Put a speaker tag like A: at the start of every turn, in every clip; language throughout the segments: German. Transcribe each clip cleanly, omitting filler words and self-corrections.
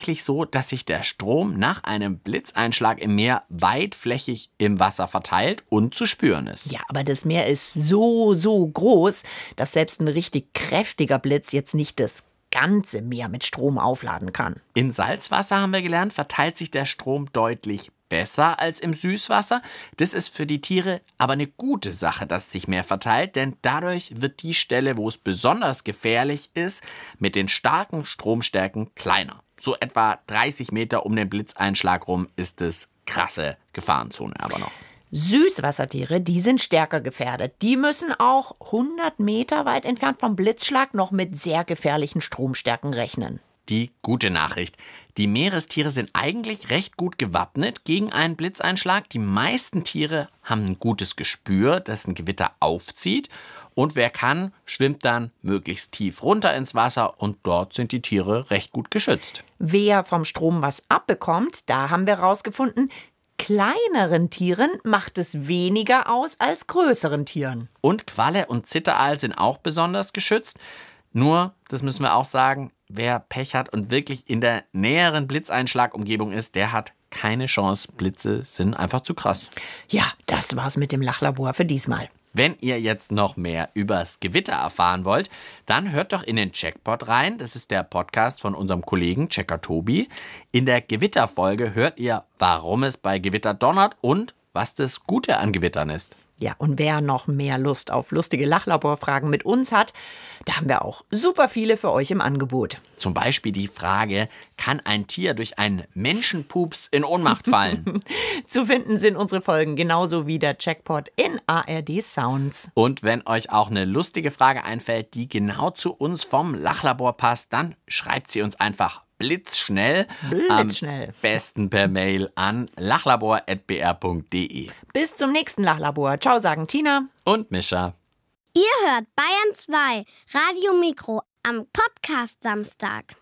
A: tatsächlich so, dass sich der Strom nach einem Blitzeinschlag im Meer weitflächig im Wasser verteilt und zu spüren ist.
B: Ja, aber das Meer ist so groß, dass selbst ein richtig kräftiger Blitz jetzt nicht das ganze Meer mit Strom aufladen kann.
A: In Salzwasser, haben wir gelernt, verteilt sich der Strom deutlich besser als im Süßwasser. Das ist für die Tiere aber eine gute Sache, dass sich mehr verteilt, denn dadurch wird die Stelle, wo es besonders gefährlich ist, mit den starken Stromstärken kleiner. So etwa 30 Meter um den Blitzeinschlag rum ist es krasse Gefahrenzone aber noch.
B: Süßwassertiere, die sind stärker gefährdet. Die müssen auch 100 Meter weit entfernt vom Blitzschlag noch mit sehr gefährlichen Stromstärken rechnen.
A: Die gute Nachricht. Die Meerestiere sind eigentlich recht gut gewappnet gegen einen Blitzeinschlag. Die meisten Tiere haben ein gutes Gespür, dass ein Gewitter aufzieht. Und wer kann, schwimmt dann möglichst tief runter ins Wasser und dort sind die Tiere recht gut geschützt.
B: Wer vom Strom was abbekommt, da haben wir rausgefunden, kleineren Tieren macht es weniger aus als größeren Tieren.
A: Und Qualle und Zitteraal sind auch besonders geschützt. Nur, das müssen wir auch sagen, wer Pech hat und wirklich in der näheren Blitzeinschlagumgebung ist, der hat keine Chance. Blitze sind einfach zu krass.
B: Ja, das war's mit dem Lachlabor für diesmal.
A: Wenn ihr jetzt noch mehr übers Gewitter erfahren wollt, dann hört doch in den Checkpot rein. Das ist der Podcast von unserem Kollegen Checker Tobi. In der Gewitterfolge hört ihr, warum es bei Gewitter donnert und was das Gute an Gewittern ist.
B: Ja, und wer noch mehr Lust auf lustige Lachlaborfragen mit uns hat, da haben wir auch super viele für euch im Angebot.
A: Zum Beispiel die Frage, kann ein Tier durch einen Menschenpups in Ohnmacht fallen?
B: Zu finden sind unsere Folgen genauso wie der Checkpot in ARD Sounds.
A: Und wenn euch auch eine lustige Frage einfällt, die genau zu uns vom Lachlabor passt, dann schreibt sie uns einfach blitzschnell. Am besten per Mail an lachlabor@br.de.
B: Bis zum nächsten Lachlabor. Ciao, sagen Tina
A: und Mischa.
C: Ihr hört Bayern 2 Radio Mikro am Podcast Samstag.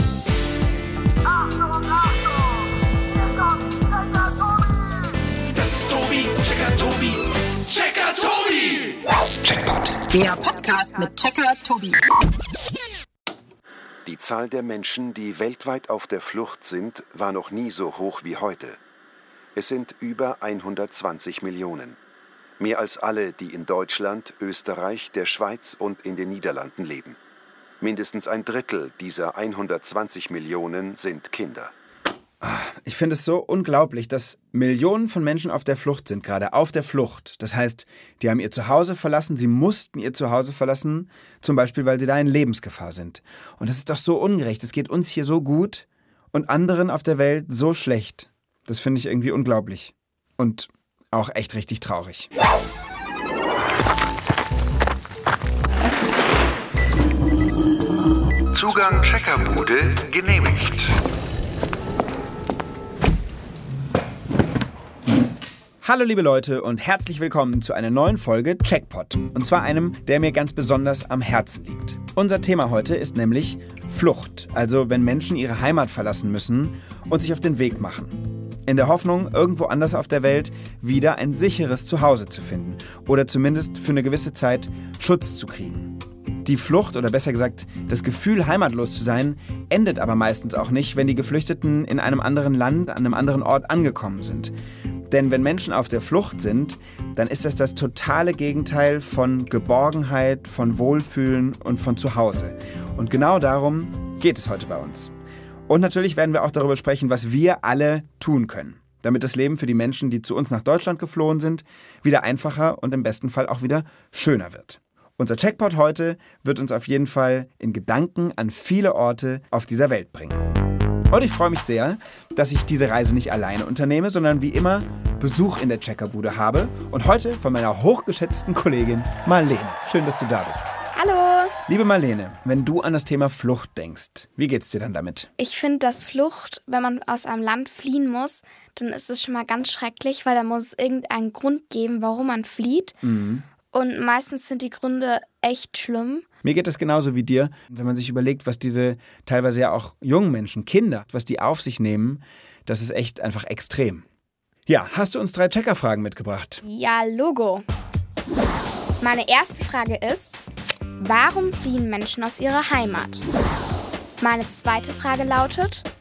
D: Achtung, Achtung! Hier kommt Checker Tobi!
E: Das ist Tobi, Checker Tobi, Checker Tobi!
F: Checkpot.
G: Der Podcast mit Checker Tobi.
H: Die Zahl der Menschen, die weltweit auf der Flucht sind, war noch nie so hoch wie heute. Es sind über 120 Millionen. Mehr als alle, die in Deutschland, Österreich, der Schweiz und in den Niederlanden leben. Mindestens ein Drittel dieser 120 Millionen sind Kinder.
F: Ich finde es so unglaublich, dass Millionen von Menschen auf der Flucht sind, gerade auf der Flucht. Das heißt, die haben ihr Zuhause verlassen, sie mussten ihr Zuhause verlassen, zum Beispiel, weil sie da in Lebensgefahr sind. Und das ist doch so ungerecht. Es geht uns hier so gut und anderen auf der Welt so schlecht. Das finde ich irgendwie unglaublich. Und auch echt richtig traurig.
I: Zugang Checkerbude genehmigt.
F: Hallo liebe Leute und herzlich willkommen zu einer neuen Folge Checkpot. Und zwar einem, der mir ganz besonders am Herzen liegt. Unser Thema heute ist nämlich Flucht, also wenn Menschen ihre Heimat verlassen müssen und sich auf den Weg machen. In der Hoffnung, irgendwo anders auf der Welt wieder ein sicheres Zuhause zu finden oder zumindest für eine gewisse Zeit Schutz zu kriegen. Die Flucht, oder besser gesagt das Gefühl, heimatlos zu sein, endet aber meistens auch nicht, wenn die Geflüchteten in einem anderen Land, an einem anderen Ort angekommen sind. Denn wenn Menschen auf der Flucht sind, dann ist das totale Gegenteil von Geborgenheit, von Wohlfühlen und von Zuhause. Und genau darum geht es heute bei uns. Und natürlich werden wir auch darüber sprechen, was wir alle tun können, damit das Leben für die Menschen, die zu uns nach Deutschland geflohen sind, wieder einfacher und im besten Fall auch wieder schöner wird. Unser Checkpot heute wird uns auf jeden Fall in Gedanken an viele Orte auf dieser Welt bringen. Und ich freue mich sehr, dass ich diese Reise nicht alleine unternehme, sondern wie immer Besuch in der Checkerbude habe. Und heute von meiner hochgeschätzten Kollegin Marlene. Schön, dass du da bist.
J: Hallo.
F: Liebe Marlene, wenn du an das Thema Flucht denkst, wie geht's dir dann damit?
J: Ich finde, dass Flucht, wenn man aus einem Land fliehen muss, dann ist es schon mal ganz schrecklich, weil da muss es irgendeinen Grund geben, warum man flieht. Mhm. Und meistens sind die Gründe echt schlimm.
F: Mir geht es genauso wie dir, wenn man sich überlegt, was diese teilweise ja auch jungen Menschen, Kinder, was die auf sich nehmen, das ist echt einfach extrem. Ja, hast du uns 3 Checkerfragen mitgebracht?
J: Ja, Logo. Meine erste Frage ist, warum fliehen Menschen aus ihrer Heimat? Meine zweite Frage lautet,